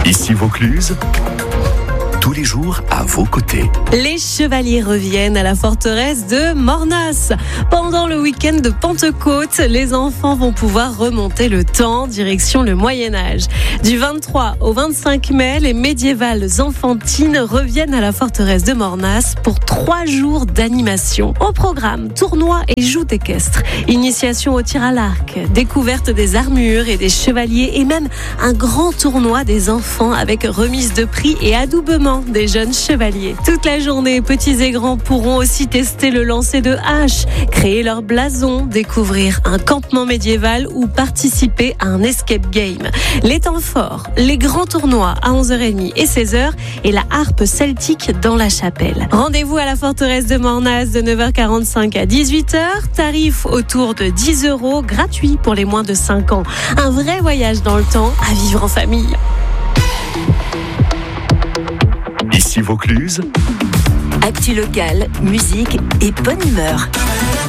Ici Vaucluse, tous les jours à vos côtés. Les chevaliers reviennent à la forteresse de Mornas. Pendant le week-end de Pentecôte, les enfants vont pouvoir remonter le temps, direction le Moyen-Âge. Du 23 au 25 mai, les médiévales enfantines reviennent à la forteresse de Mornas pour 3 jours d'animation. Au programme, tournois et joutes équestres, initiation au tir à l'arc, découverte des armures et des chevaliers et même un grand tournoi des enfants avec remise de prix et adoubement des jeunes chevaliers. Toute la journée, petits et grands pourront aussi tester le lancer de hache, créer leur blason, découvrir un campement médiéval ou participer à un escape game. Les temps forts, les grands tournois à 11h30 et 16h et la harpe celtique dans la chapelle. Rendez-vous à la forteresse de Mornas de 9h45 à 18h. Tarif autour de 10 €, gratuit pour les moins de 5 ans. Un vrai voyage dans le temps à vivre en famille. Ici Vaucluse, Actu locale, musique et bonne humeur.